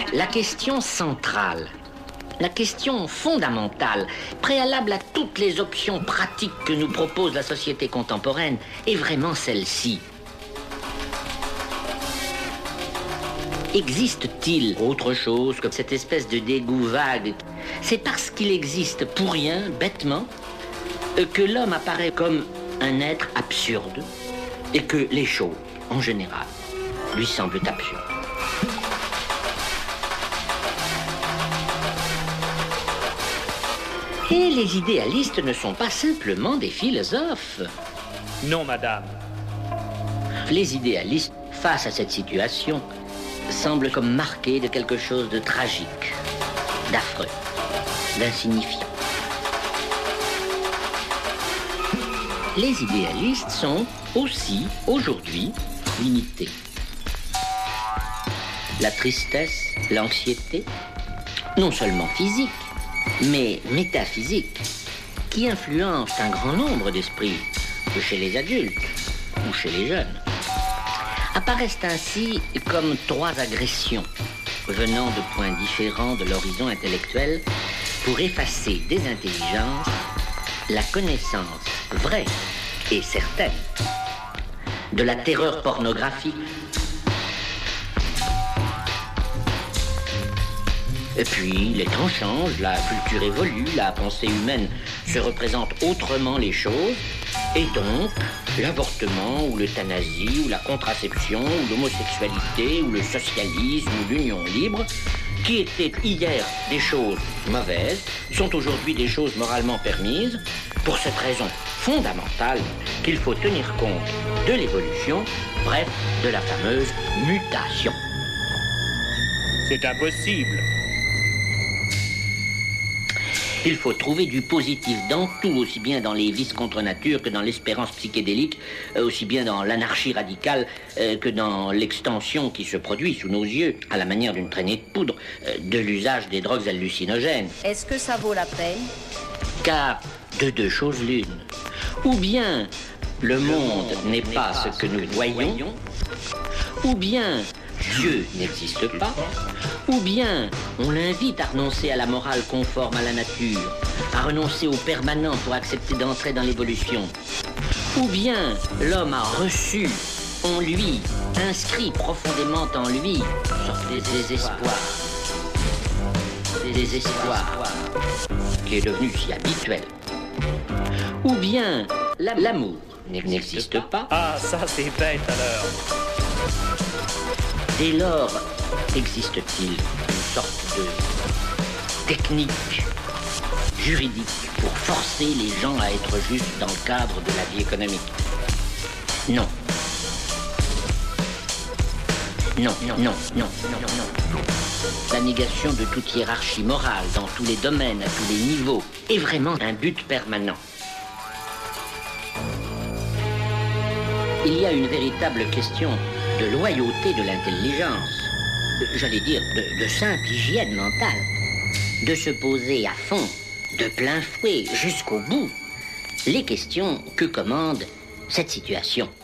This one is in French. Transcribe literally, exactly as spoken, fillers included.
La question centrale, la question fondamentale, préalable à toutes les options pratiques que nous propose la société contemporaine, est vraiment celle-ci. Existe-t-il autre chose que cette espèce de dégoût vague? C'est parce qu'il existe pour rien, bêtement, que l'homme apparaît comme un être absurde et que les choses, en général, lui semblent absurdes. Et les idéalistes ne sont pas simplement des philosophes. Non, madame. Les idéalistes, face à cette situation, semblent comme marqués de quelque chose de tragique, d'affreux, d'insignifiant. Les idéalistes sont aussi, aujourd'hui, limités. La tristesse, l'anxiété, non seulement physique, mais métaphysique, qui influencent un grand nombre d'esprits, chez les adultes ou chez les jeunes, apparaissent ainsi comme trois agressions venant de points différents de l'horizon intellectuel pour effacer des intelligences la connaissance vraie et certaine de la terreur pornographique. Et puis, les temps changent, la culture évolue, la pensée humaine se représente autrement les choses, et donc, l'avortement, ou l'euthanasie, ou la contraception, ou l'homosexualité, ou le socialisme, ou l'union libre, qui étaient hier des choses mauvaises, sont aujourd'hui des choses moralement permises, pour cette raison fondamentale qu'il faut tenir compte de l'évolution, bref, de la fameuse mutation. C'est impossible. Il faut trouver du positif dans tout, aussi bien dans les vices contre nature que dans l'espérance psychédélique, aussi bien dans l'anarchie radicale euh, que dans l'extension qui se produit sous nos yeux, à la manière d'une traînée de poudre, euh, de l'usage des drogues hallucinogènes. Est-ce que ça vaut la peine? Car de deux choses l'une. Ou bien le monde n'est pas ce que nous voyons, ou bien Dieu n'existe pas, ou bien on l'invite à renoncer à la morale conforme à la nature, à renoncer au permanent pour accepter d'entrer dans l'évolution, ou bien l'homme a reçu en lui, inscrit profondément en lui, une sorte de désespoir, désespoir qui est devenu si habituel, ou bien l'amour n'existe pas. Ah, ça c'est bête alors. Dès lors, existe-t-il une sorte de technique juridique pour forcer les gens à être justes dans le cadre de la vie économique? Non. Non, non, non, non, non, non. La négation de toute hiérarchie morale dans tous les domaines, à tous les niveaux, est vraiment un but permanent. Il y a une véritable question de loyauté de l'intelligence, j'allais dire de, de simple hygiène mentale, de se poser à fond, de plein fouet, jusqu'au bout, les questions que commande cette situation.